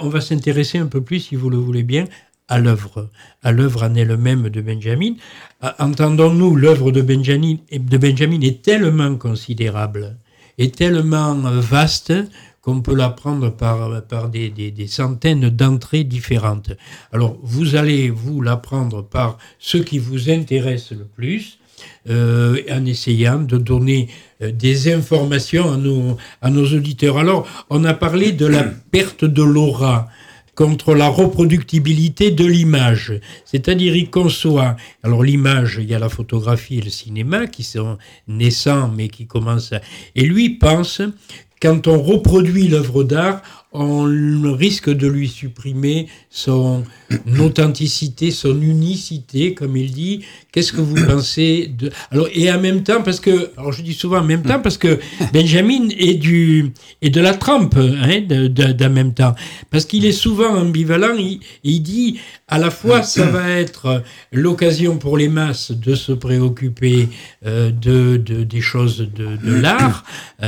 on va s'intéresser un peu plus, si vous le voulez bien, à l'œuvre en elle-même de Benjamin. Entendons-nous, l'œuvre de Benjamin est tellement considérable, est tellement vaste, qu'on peut la prendre par des centaines d'entrées différentes. Alors, vous allez, la prendre par ce qui vous intéresse le plus, en essayant de donner des informations à nos auditeurs. Alors, on a parlé de la perte de l'aura contre la reproductibilité de l'image. C'est-à-dire, il conçoit... Alors, l'image, il y a la photographie et le cinéma qui sont naissants, mais qui commencent à... Et lui pense... Quand on reproduit l'œuvre d'art, on risque de lui supprimer son authenticité, son unicité, comme il dit. Qu'est-ce que vous pensez de... Alors, et en même temps, parce que... Alors, je dis souvent en même temps, parce que Benjamin est de la trempe, d'en même temps. Parce qu'il est souvent ambivalent. Il dit, à la fois, ça va être l'occasion pour les masses de se préoccuper des choses de l'art,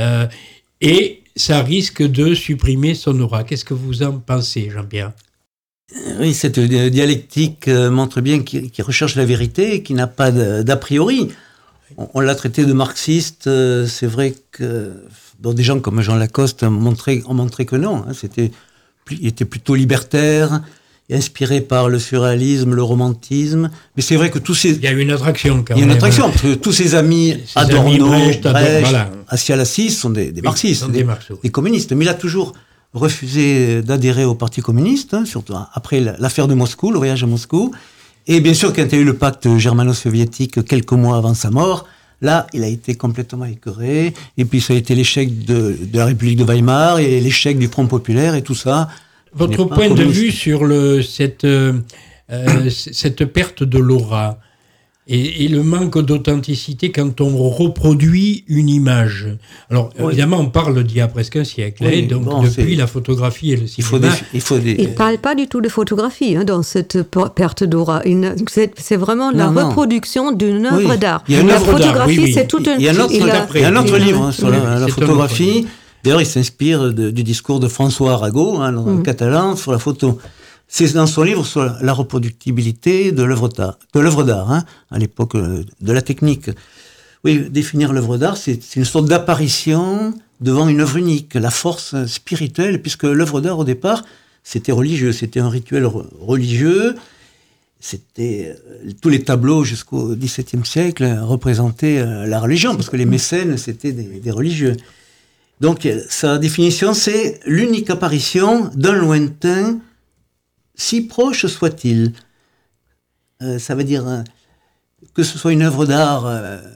et ça risque de supprimer son aura. Qu'est-ce que vous en pensez, Jean-Pierre ? Oui, cette dialectique montre bien qu'il recherche la vérité et qu'il n'a pas d'a priori. On l'a traité de marxiste. C'est vrai que des gens comme Jean Lacoste ont montré que non. Il était plutôt libertaire, inspiré par le surréalisme, le romantisme. Mais c'est vrai que tous ces... Il y a une attraction quand même. Il y a une attraction, parce que tous ses amis, Adorno, Brecht, voilà. Asia Lassis, sont des marxistes, des communistes. Mais il a toujours refusé d'adhérer au Parti communiste, surtout après l'affaire de Moscou, le voyage à Moscou. Et bien sûr, quand il y a eu le pacte germano-soviétique quelques mois avant sa mort, là, il a été complètement écœuré. Et puis, ça a été l'échec de la République de Weimar et l'échec du Front populaire et tout ça. Votre point de vue sur cette perte de l'aura et le manque d'authenticité quand on reproduit une image. Alors, évidemment, on parle d'il y a presque un siècle, depuis la photographie et le cinéma. Il ne parle pas du tout de photographie dans cette perte d'aura. C'est vraiment la reproduction d'une œuvre d'art. La photographie, c'est tout un... Il y a un autre livre sur la photographie. D'ailleurs, il s'inspire du discours de François Arago, le catalan, sur la photo. C'est dans son livre sur la reproductibilité de l'œuvre d'art, à l'époque de la technique. Oui, définir l'œuvre d'art, c'est une sorte d'apparition devant une œuvre unique, la force spirituelle, puisque l'œuvre d'art, au départ, c'était religieux, c'était un rituel religieux. C'était tous les tableaux jusqu'au XVIIe siècle représentaient la religion, parce que les mécènes, c'était des religieux. Donc, sa définition, c'est l'unique apparition d'un lointain, si proche soit-il. Ça veut dire que ce soit une œuvre d'art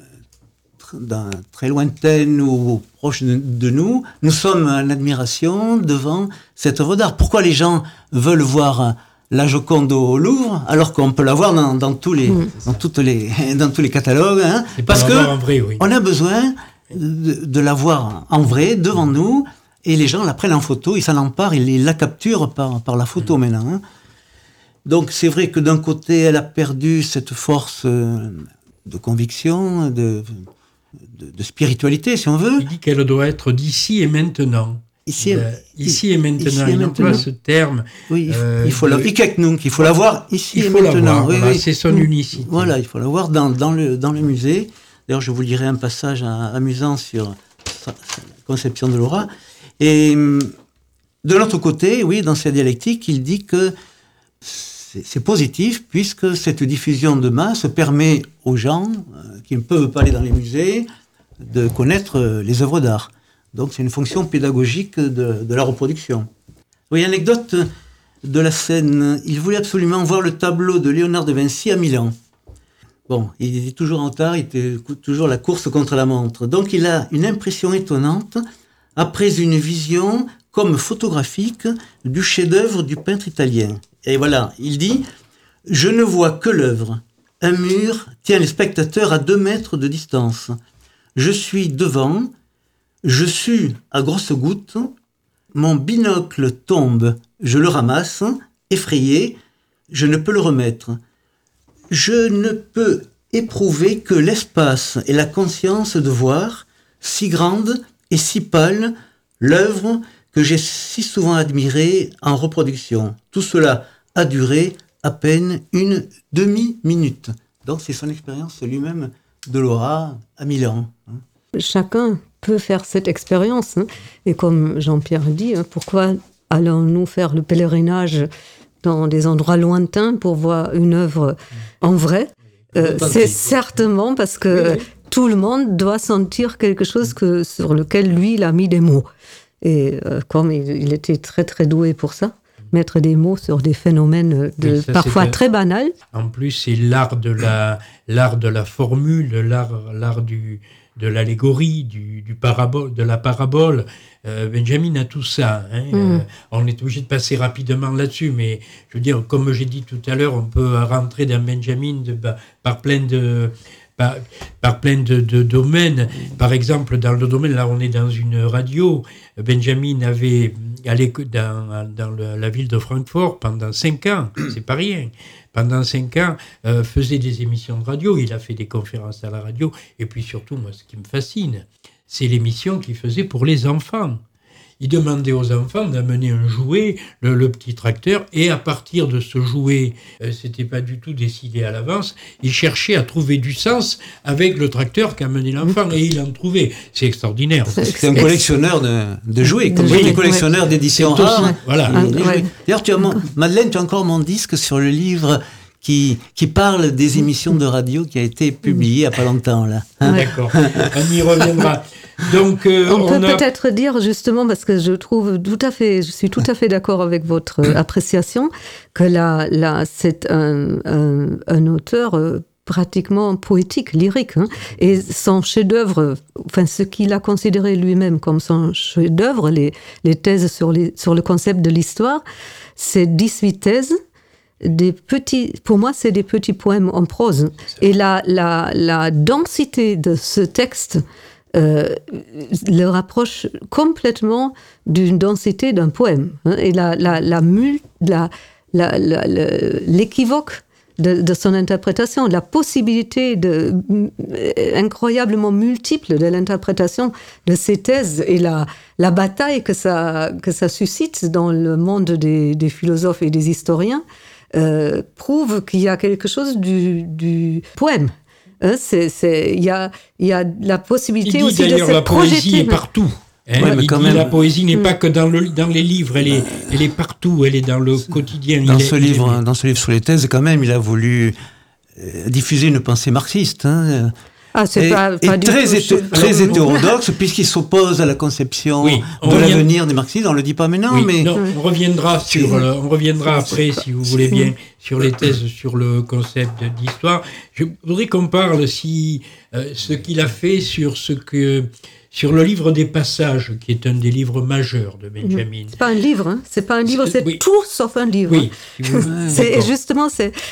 très lointaine ou proche de nous, nous sommes en admiration devant cette œuvre d'art. Pourquoi les gens veulent voir la Joconde au Louvre, alors qu'on peut la voir dans tous les catalogues, parce que on a besoin de la voir en vrai, devant nous, et les gens la prennent en photo, ils s'en emparent, ils la capturent par la photo maintenant. Donc c'est vrai que d'un côté, elle a perdu cette force de conviction, de spiritualité, si on veut. Il dit qu'elle doit être d'ici et maintenant. Ici et maintenant, il emploie ce terme. Oui, il faut la voir ici et maintenant. C'est son unicité. Voilà, il faut la voir dans le musée. D'ailleurs, je vous lirai un passage amusant sur sa conception de l'aura. Et de l'autre côté, oui, dans cette dialectique, il dit que c'est positif, puisque cette diffusion de masse permet aux gens qui ne peuvent pas aller dans les musées de connaître les œuvres d'art. Donc, c'est une fonction pédagogique de la reproduction. Oui, anecdote de la scène. Il voulait absolument voir le tableau de Léonard de Vinci à Milan. Bon, il était toujours en retard, il était toujours la course contre la montre. Donc, il a une impression étonnante après une vision comme photographique du chef-d'œuvre du peintre italien. Et voilà, il dit « Je ne vois que l'œuvre. Un mur tient les spectateurs à 2 mètres de distance. Je suis devant, je sue à grosses gouttes, mon binocle tombe, je le ramasse, effrayé, je ne peux le remettre. Je ne peux éprouver que l'espace et la conscience de voir, si grande et si pâle, l'œuvre que j'ai si souvent admiré en reproduction. Tout cela a duré à peine une demi-minute. Donc c'est son expérience lui-même de Laura à Milan. Chacun peut faire cette expérience. Et comme Jean-Pierre dit, pourquoi allons-nous faire le pèlerinage dans des endroits lointains pour voir une œuvre en vrai? C'est certainement parce que tout le monde doit sentir quelque chose sur lequel lui, il a mis des mots. Et comme il était très très doué pour ça, mettre des mots sur des phénomènes parfois très banals. En plus, c'est l'art de la formule, l'art de l'allégorie, de la parabole. Benjamin a tout ça. On est obligé de passer rapidement là-dessus, mais je veux dire, comme j'ai dit tout à l'heure, on peut rentrer dans Benjamin par plein de domaines. Par exemple, dans le domaine, là on est dans une radio, Benjamin avait allé dans la ville de Francfort pendant 5 ans, c'est pas rien. Pendant 5 ans, faisait des émissions de radio, il a fait des conférences à la radio, et puis surtout, moi, ce qui me fascine, c'est l'émission qu'il faisait pour les enfants. Il demandait aux enfants d'amener un jouet, le petit tracteur, et à partir de ce jouet, c'était pas du tout décidé à l'avance, il cherchait à trouver du sens avec le tracteur qu'amenait l'enfant, et il en trouvait. C'est extraordinaire. C'est un collectionneur de jouets, comme les collectionneurs d'éditions rares. Voilà. D'ailleurs, Madeleine, tu as encore mon disque sur le livre qui parle des émissions de radio qui a été publié il n'y a pas longtemps, là. D'accord, on y reviendra. Donc, on peut peut-être dire justement, parce que je suis tout à fait d'accord avec votre appréciation, que c'est un auteur pratiquement poétique, lyrique, et son chef-d'œuvre, enfin ce qu'il a considéré lui-même comme son chef-d'œuvre, les thèses sur le concept de l'histoire, c'est 18 thèses. Pour moi, c'est des petits poèmes en prose. Et la densité de ce texte le rapproche complètement d'une densité d'un poème. Et l'équivoque de son interprétation, la possibilité incroyablement multiple de l'interprétation de ces thèses et la bataille que ça suscite dans le monde des philosophes et des historiens prouve qu'il y a quelque chose du poème. Il y a la possibilité aussi de se projeter. La poésie est partout. La poésie n'est pas que dans les livres, elle est partout, elle est dans le quotidien. Dans ce livre sur les thèses, quand même, il a voulu diffuser une pensée marxiste. C'est pas du très hétérodoxe, puisqu'il s'oppose à la conception de l'avenir des marxistes. On le dit pas maintenant, mais on reviendra après, si vous voulez bien, sur les thèses sur le concept d'histoire. Je voudrais qu'on parle ce qu'il a fait sur le livre des passages, qui est un des livres majeurs de Benjamin. C'est pas un livre, c'est tout sauf un livre. Oui. Justement,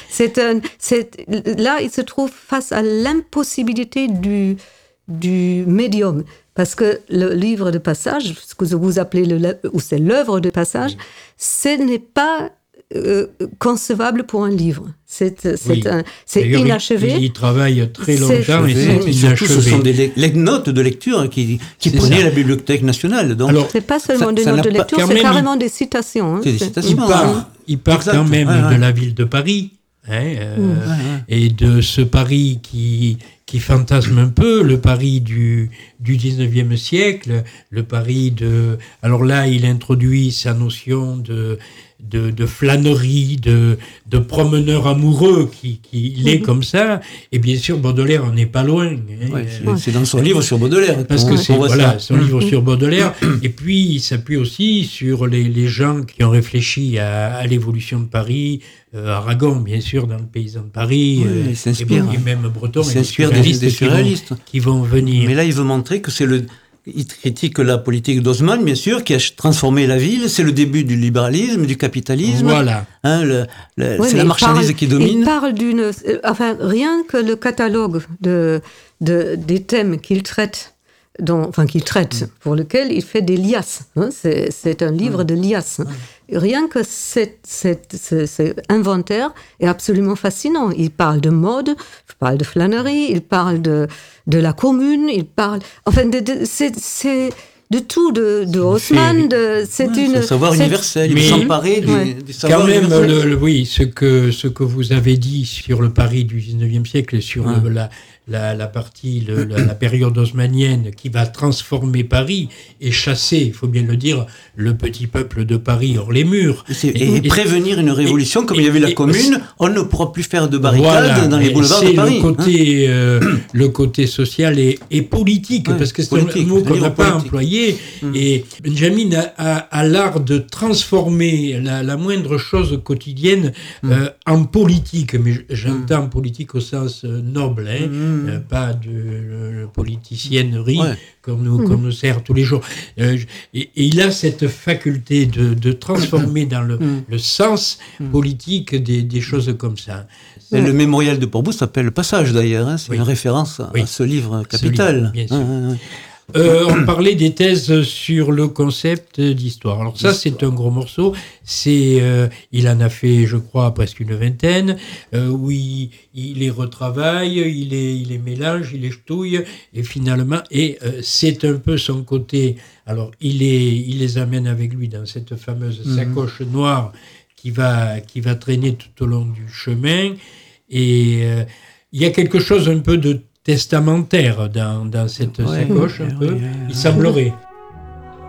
là, il se trouve face à l'impossibilité du médium. Parce que le livre de passage, ce que vous appelez c'est l'œuvre de passage, ce n'est pas concevable pour un livre. C'est inachevé. Il y travaille très longtemps et c'est inachevé. Ce sont des notes de lecture qui prenaient la Bibliothèque nationale. Donc, c'est pas seulement des notes de lecture, c'est carrément des citations. C'est des citations. Il part quand même de la ville de Paris. Et de ce Paris qui fantasme un peu, le Paris du 19e siècle, le Paris de... Alors là, il introduit sa notion de flânerie, de promeneur amoureux qui est comme ça, et bien sûr Baudelaire en est pas loin. C'est dans son livre sur Baudelaire. Parce que c'est son livre sur Baudelaire, et puis il s'appuie aussi sur les gens qui ont réfléchi à l'évolution de Paris, Aragon bien sûr dans le Paysan de Paris, et même Breton, et des surréalistes qui vont venir. Mais là il veut montrer que il critique la politique d'Haussmann, bien sûr, qui a transformé la ville. C'est le début du libéralisme, du capitalisme. Voilà. C'est la marchandise qui domine. Il parle rien que le catalogue des thèmes qu'il traite, pour lequel il fait des liasses. C'est un livre de liasses. Rien que cet inventaire est absolument fascinant. Il parle de mode, il parle de flânerie, il parle de la commune, il parle... tout, de Haussmann. C'est un savoir universel. Il Mais- faut s'emparer du savoir Quand même, universel. oui, ce que vous avez dit sur le Paris du 19e siècle, sur la partie, la période haussmannienne qui va transformer Paris et chasser, il faut bien le dire, le petit peuple de Paris hors les murs. Et prévenir une révolution, comme il y avait la Commune, on ne pourra plus faire de barricades dans les boulevards de Paris. Le côté social et politique, parce que c'est un mot qu'on n'a pas employé. Et Benjamin a l'art de transformer la moindre chose quotidienne en politique, mais j'entends politique au sens noble, pas de politiciennerie qu'on nous sert tous les jours. Et il a cette faculté de transformer dans le sens politique des choses comme ça. Et le mémorial de Port-Bousse s'appelle Le Passage d'ailleurs, c'est une référence à ce livre capital. Bien sûr. On parlait des thèses sur le concept d'histoire. Alors ça, c'est un gros morceau. Il en a fait, je crois, presque une vingtaine, où il les retravaille, il les mélange, il les ch'touille, et finalement, c'est un peu son côté. Alors, il les amène avec lui dans cette fameuse sacoche noire qui va traîner tout au long du chemin. Et il y a quelque chose un peu de testamentaire dans cette sacoche, un peu. Il semblerait.